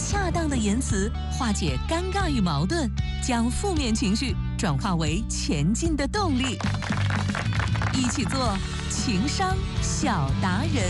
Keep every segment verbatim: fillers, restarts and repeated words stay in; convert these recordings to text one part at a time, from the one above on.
恰当的言辞化解尴尬与矛盾，将负面情绪转化为前进的动力。一起做情商小达人。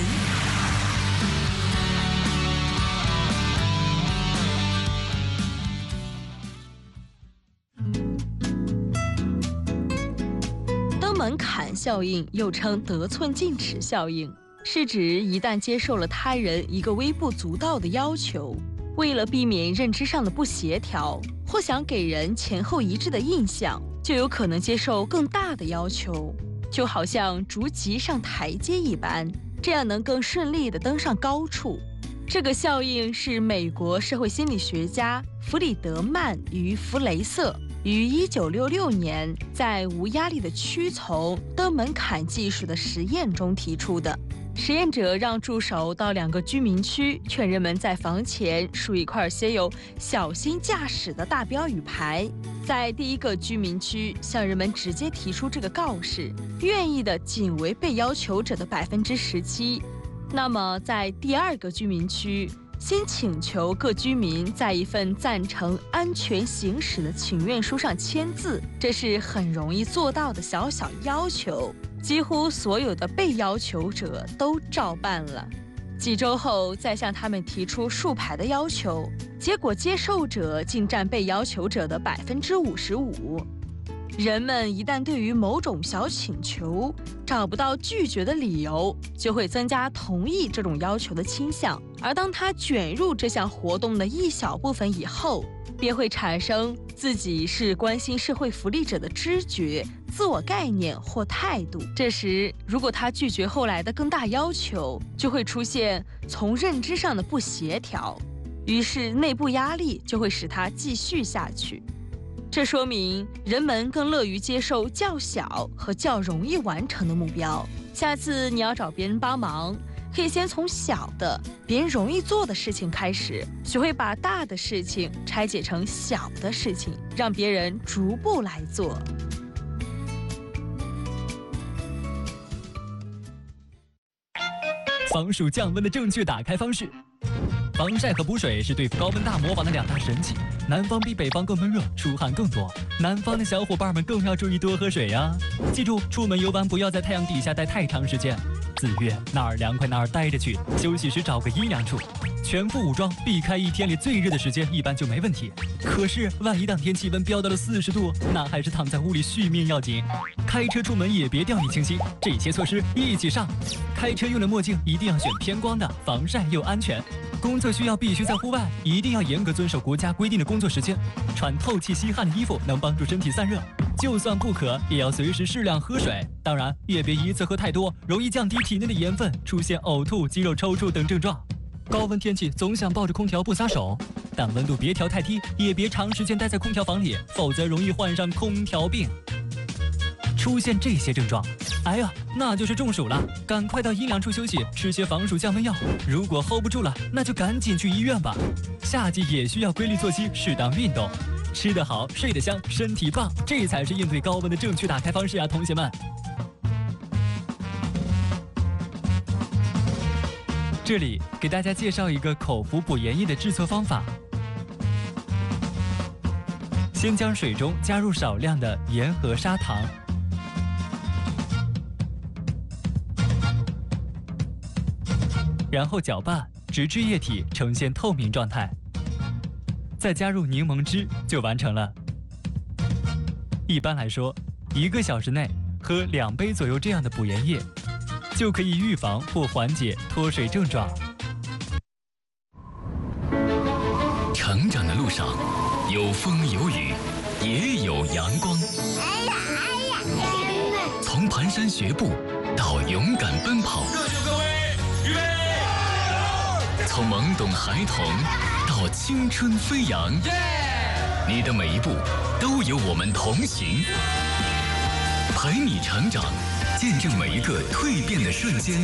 登门槛效应又称得寸进尺效应，是指一旦接受了他人一个微不足道的要求，为了避免认知上的不协调，或想给人前后一致的印象，就有可能接受更大的要求，就好像逐级上台阶一般，这样能更顺利地登上高处。这个效应是美国社会心理学家弗里德曼与弗雷瑟于一九六六年在无压力的屈从登门槛技术的实验中提出的。实验者让助手到两个居民区，劝人们在房前竖一块写有“小心驾驶”的大标语牌。在第一个居民区，向人们直接提出这个告示，愿意的仅为被要求者的百分之十七。那么，在第二个居民区，先请求各居民在一份赞成安全行驶的请愿书上签字，这是很容易做到的小小要求。几乎所有的被要求者都照办了。几周后，再向他们提出竖牌的要求，结果接受者竟占被要求者的百分之五十五。人们一旦对于某种小请求找不到拒绝的理由，就会增加同意这种要求的倾向，而当他卷入这项活动的一小部分以后，便会产生自己是关心社会福利者的知觉、自我概念或态度。这时，如果他拒绝后来的更大要求，就会出现从认知上的不协调，于是内部压力就会使他继续下去。这说明人们更乐于接受较小和较容易完成的目标。下次你要找别人帮忙，可以先从小的、别人容易做的事情开始，学会把大的事情拆解成小的事情，让别人逐步来做。 防暑降温的正确打开方式。防晒和补水是对付高温大魔王的两大神器。南方比北方更闷热，出汗更多。南方的小伙伴们更要注意多喝水呀！记住，出门游玩不要在太阳底下待太长时间。自愿哪儿凉快哪儿待着去，休息时找个阴凉处。全副武装，避开一天里最热的时间，一般就没问题。可是万一当天气温飙到了四十度，那还是躺在屋里续命要紧。开车出门也别掉以轻心，这些措施一起上。开车用的墨镜一定要选偏光的，防晒又安全。工作需要必须在户外，一定要严格遵守国家规定的工作时间。穿透气吸汗的衣服能帮助身体散热，就算不渴，也要随时适量喝水。当然，也别一次喝太多，容易降低体内的盐分，出现呕吐、肌肉抽搐等症状。高温天气总想抱着空调不撒手，但温度别调太低，也别长时间待在空调房里，否则容易患上空调病。出现这些症状，哎呀，那就是中暑了，赶快到阴凉处休息，吃些防暑降温药。如果 hold 不住了，那就赶紧去医院吧。夏季也需要规律作息，适当运动，吃得好，睡得香，身体棒，这才是应对高温的正确打开方式啊，同学们。这里给大家介绍一个口服补盐液的制作方法。先将水中加入少量的盐和砂糖，然后搅拌，直至液体呈现透明状态，再加入柠檬汁就完成了。一般来说，一个小时内喝两杯左右这样的补盐液，就可以预防或缓解脱水症状。 成长的路上，有风有雨，也有阳光。哎呀哎呀！从蹒跚学步到勇敢奔跑，热血各位，预备！从懵懂孩童到青春飞扬，你的每一步都有我们同行，陪你成长，见证每一个蜕变的瞬间。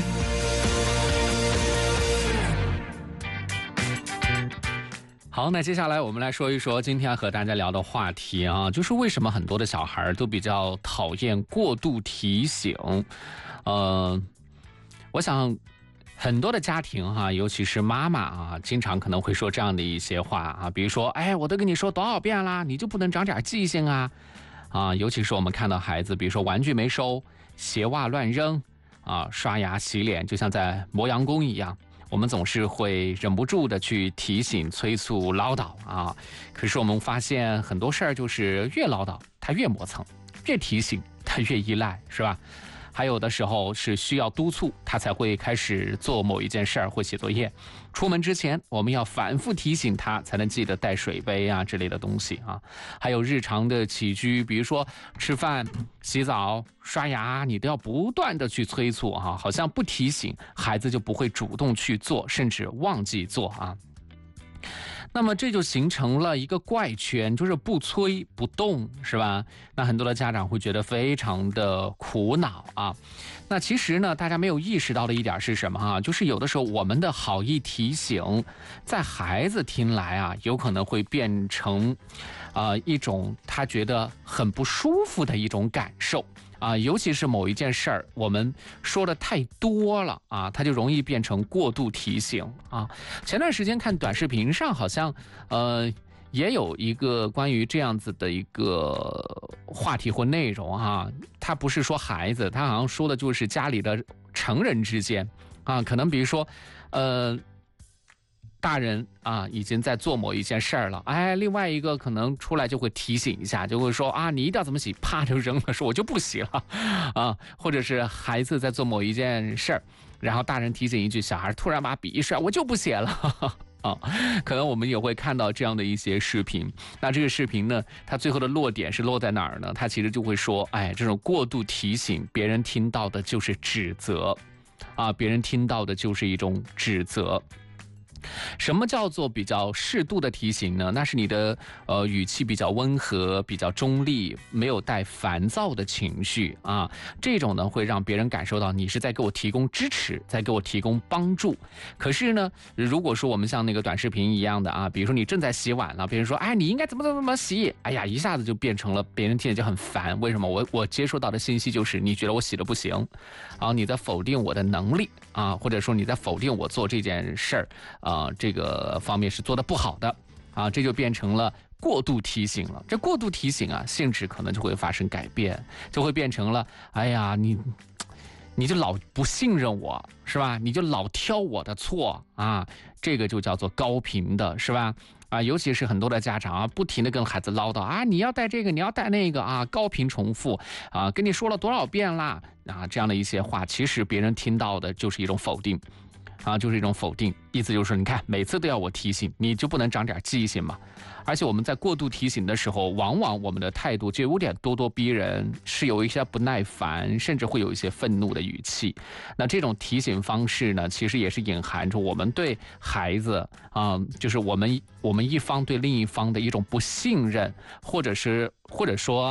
好，那接下来我们来说一说今天和大家聊的话题啊，就是为什么很多的小孩都比较讨厌过度提醒。呃，我想很多的家庭哈、啊，尤其是妈妈啊，经常可能会说这样的一些话啊，比如说，哎，我都跟你说多少遍啦，你就不能长点记性啊？啊，尤其是我们看到孩子，比如说玩具没收、鞋袜乱扔啊、刷牙洗脸就像在磨洋工一样，我们总是会忍不住的去提醒、催促、唠叨啊。可是我们发现很多事儿就是越唠叨他越磨蹭，越提醒他越依赖，是吧？还有的时候是需要督促他才会开始做某一件事儿或写作业。出门之前我们要反复提醒他，才能记得带水杯啊之类的东西啊。还有日常的起居，比如说吃饭、洗澡、刷牙，你都要不断的去催促啊，好像不提醒孩子就不会主动去做，甚至忘记做啊。那么这就形成了一个怪圈，就是不催不动，是吧？那很多的家长会觉得非常的苦恼啊。那其实呢，大家没有意识到的一点是什么哈、啊？就是有的时候我们的好意提醒，在孩子听来啊，有可能会变成，呃，一种他觉得很不舒服的一种感受。啊，尤其是某一件事儿，我们说的太多了啊，它就容易变成过度提醒啊。前段时间看短视频上，好像呃也有一个关于这样子的一个话题或内容哈，它不是说孩子，它好像说的就是家里的成人之间啊，可能比如说呃。大人啊，已经在做某一件事儿了，哎，另外一个可能出来就会提醒一下，就会说啊，你一定要怎么洗，啪就扔了，说我就不洗了，啊，或者是孩子在做某一件事儿，然后大人提醒一句，小孩突然把笔一甩，我就不写了。啊，可能我们也会看到这样的一些视频。那这个视频呢，它最后的落点是落在哪儿呢？它其实就会说，哎，这种过度提醒，别人听到的就是指责，啊，别人听到的就是一种指责。什么叫做比较适度的提醒呢？那是你的呃语气比较温和，比较中立，没有带烦躁的情绪啊。这种呢会让别人感受到你是在给我提供支持，在给我提供帮助。可是呢，如果说我们像那个短视频一样的啊，比如说你正在洗碗了，别人说哎你应该怎么怎么怎么洗，哎呀一下子就变成了别人听着就很烦。为什么？我我接收到的信息就是你觉得我洗的不行，啊你在否定我的能力啊，或者说你在否定我做这件事儿啊。啊，这个方面是做得不好的啊，这就变成了过度提醒了。这过度提醒啊，性质可能就会发生改变，就会变成了，哎呀，你你就老不信任我，是吧？你就老挑我的错啊，这个就叫做高频的，是吧？啊，尤其是很多的家长啊，不停的跟孩子唠叨啊，你要带这个，你要带那个啊，高频重复啊，跟你说了多少遍啦啊，这样的一些话，其实别人听到的就是一种否定。啊，就是一种否定，意思就是你看每次都要我提醒，你就不能长点记性嘛？而且我们在过度提醒的时候，往往我们的态度就有点咄咄逼人，是有一些不耐烦，甚至会有一些愤怒的语气。那这种提醒方式呢，其实也是隐含着我们对孩子啊、呃，就是我们我们一方对另一方的一种不信任，或者是或者说。